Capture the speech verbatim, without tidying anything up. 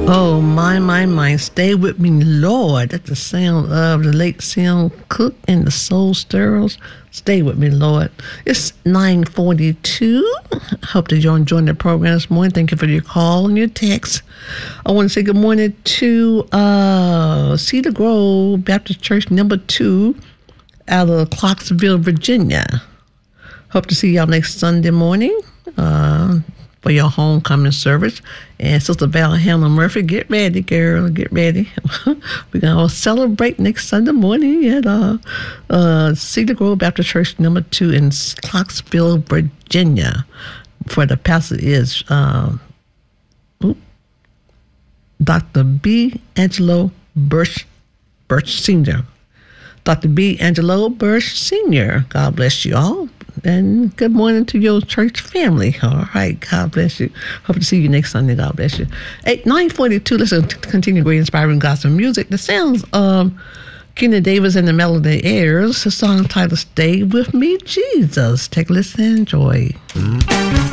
Oh, my, my, my. Stay with me, Lord. That's the sound of the late Sam Cooke and the Soul Stirrers. Stay with me, Lord. It's nine forty-two. Hope that you're enjoying the program this morning. Thank you for your call and your text. I want to say good morning to uh, Cedar Grove Baptist Church number two out of Clarksville, Virginia. Hope to see y'all next Sunday morning. Uh... for your homecoming service. And Sister Val Hannah Murphy, get ready, girl, get ready. We're going to celebrate next Sunday morning at uh, uh, Cedar Grove Baptist Church number two in Clarksville, Virginia. For the pastor is uh, Doctor B. Angelo Birch, Birch Senior Doctor B. Angelo Birch Senior God bless you all. And good morning to your church family. All right. God bless you. Hope to see you next Sunday. God bless you. Eight nine forty-two. Let's continue great inspiring gospel music. The sounds of Kenny Davis and the Melody Airs. The song titled Stay With Me, Jesus. Take a listen and enjoy. Mm-hmm.